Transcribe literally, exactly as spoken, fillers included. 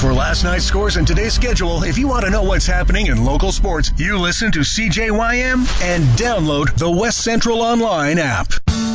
For last night's scores and today's schedule, if you want to know what's happening in local sports, you listen to C J Y M and download the West Central Online app.